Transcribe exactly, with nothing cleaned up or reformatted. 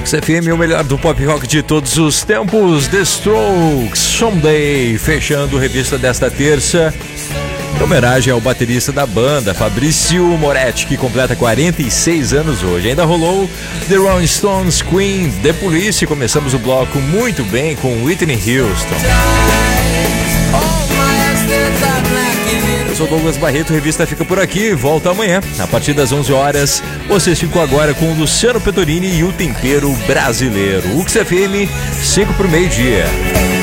X F M, o melhor do pop rock de todos os tempos. The Strokes, Someday, fechando a revista desta terça. Em homenagem ao baterista da banda, Fabrício Moretti, que completa quarenta e seis anos hoje. Ainda rolou The Rolling Stones, Queen, The Police. Começamos o bloco muito bem com Whitney Houston. Eu sou Douglas Barreto, a revista fica por aqui, volta amanhã, a partir das onze horas. Vocês ficam agora com o Luciano Petorini e o Tempero Brasileiro. U X F M, cinco para o meio-dia.